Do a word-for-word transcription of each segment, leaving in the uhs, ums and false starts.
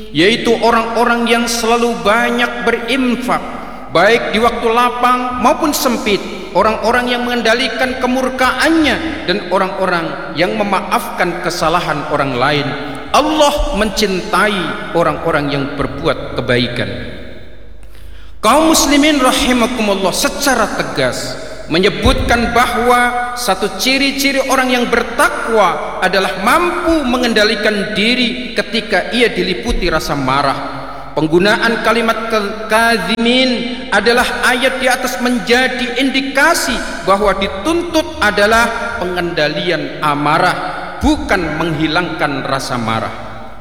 yaitu orang-orang yang selalu banyak berinfak, baik di waktu lapang maupun sempit, orang-orang yang mengendalikan kemurkaannya, dan orang-orang yang memaafkan kesalahan orang lain. Allah mencintai orang-orang yang berbuat kebaikan. Kaum muslimin rahimakumullah secara tegas menyebutkan bahwa satu ciri-ciri orang yang bertakwa adalah mampu mengendalikan diri ketika ia diliputi rasa marah. Penggunaan kalimat kadzimin adalah ayat di atas menjadi indikasi bahwa dituntut adalah pengendalian amarah, bukan menghilangkan rasa marah.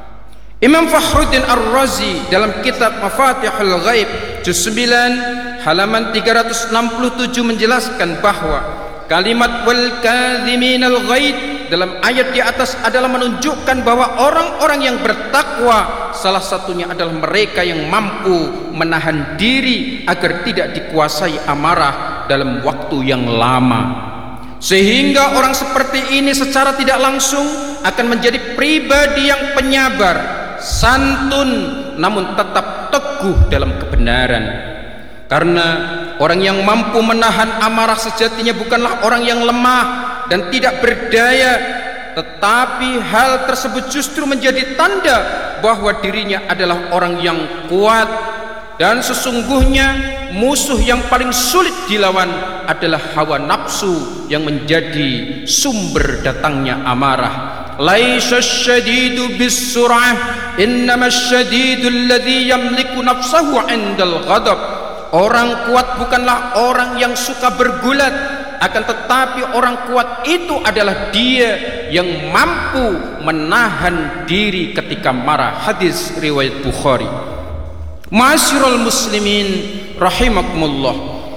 Imam Fakhruddin Ar-Razi dalam kitab Mafatihul Ghaib juz sembilan halaman tiga ratus enam puluh tujuh menjelaskan bahwa kalimat wal kadziminal ghaid dalam ayat di atas adalah menunjukkan bahwa orang-orang yang bertakwa salah satunya adalah mereka yang mampu menahan diri agar tidak dikuasai amarah dalam waktu yang lama, sehingga orang seperti ini secara tidak langsung akan menjadi pribadi yang penyabar, santun, namun tetap teguh dalam kebenaran. Karena orang yang mampu menahan amarah sejatinya bukanlah orang yang lemah dan tidak berdaya, tetapi hal tersebut justru menjadi tanda bahwa dirinya adalah orang yang kuat. Dan sesungguhnya musuh yang paling sulit dilawan adalah hawa nafsu yang menjadi sumber datangnya amarah. Laisa syadidu bis-sur'ah, innama syadidu alladhi yamliku nafsahu 'indal ghadab. Orang kuat bukanlah orang yang suka bergulat, akan tetapi orang kuat itu adalah dia yang mampu menahan diri ketika marah. Hadis riwayat Bukhari. Ma'asyiral muslimin rahimakumullah,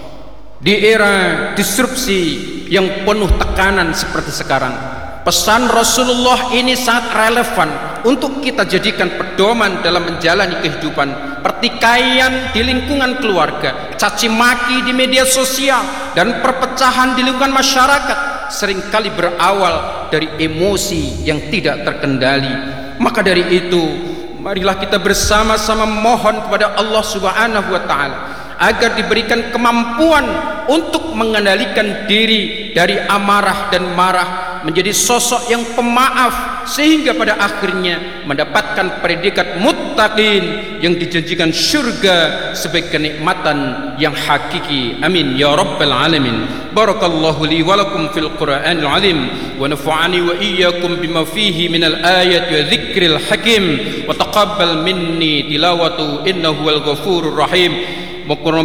di era disrupsi yang penuh tekanan seperti sekarang, pesan Rasulullah ini sangat relevan untuk kita jadikan pedoman dalam menjalani kehidupan. Pertikaian di lingkungan keluarga, caci maki di media sosial, dan perpecahan di lingkungan masyarakat seringkali berawal dari emosi yang tidak terkendali. Maka dari itu, marilah kita bersama-sama mohon kepada Allah Subhanahu wa taala agar diberikan kemampuan untuk mengendalikan diri dari amarah dan marah, menjadi sosok yang pemaaf, sehingga pada akhirnya mendapatkan predikat muttaqin yang dijanjikan surga sebagai kenikmatan yang hakiki. Amin ya rabbal alamin. Barakallahu li wa lakum fil Qur'anil azim wa nafa'ani wa iyyakum bima fihi minal ayati wa dzikril hakim wa taqabbal minni tilawatu innahu wal ghafurur rahim.